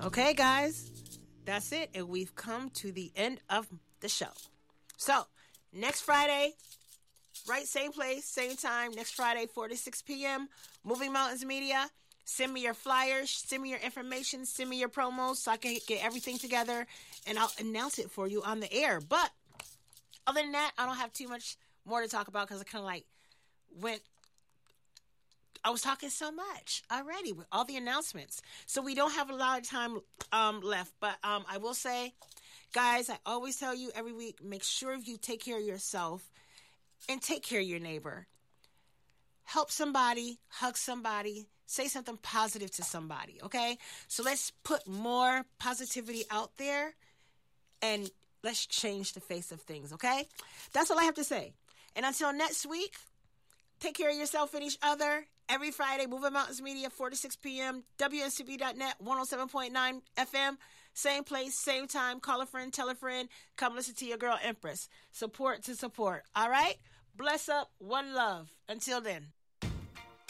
Okay, guys, that's it. And we've come to the end of the show. So, next Friday, right, same place, same time, next Friday, 4 to 6 p.m., Moving Mountains Media. Send me your flyers, send me your information, send me your promos so I can get everything together and I'll announce it for you on the air. But other than that, I don't have too much more to talk about because I kind of I was talking so much already with all the announcements. So we don't have a lot of time left. But I will say, guys, I always tell you every week, make sure you take care of yourself and take care of your neighbor. Help somebody, hug somebody, say something positive to somebody, okay? So let's put more positivity out there and let's change the face of things, okay? That's all I have to say. And until next week, take care of yourself and each other. Every Friday, Moving Mountains Media, 4 to 6 p.m., WNCB.net, 107.9 FM. Same place, same time. Call a friend, tell a friend. Come listen to your girl, Empress. Support to support. All right? Bless up. One love. Until then.